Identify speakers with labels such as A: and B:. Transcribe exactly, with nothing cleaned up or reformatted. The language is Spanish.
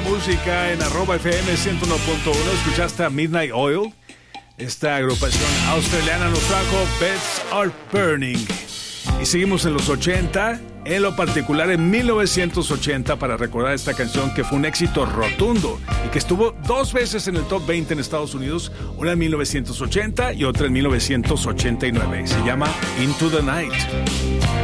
A: música en arroba F M ciento uno punto uno. Escuchaste a Midnight Oil. Esta agrupación australiana nos trajo Beds Are Burning. Y seguimos en los ochenta, en lo particular en mil novecientos ochenta, para recordar esta canción que fue un éxito rotundo y que estuvo dos veces en el top veinte en Estados Unidos, una en mil novecientos ochenta y otra en mil novecientos ochenta y nueve. Se llama Into the Night.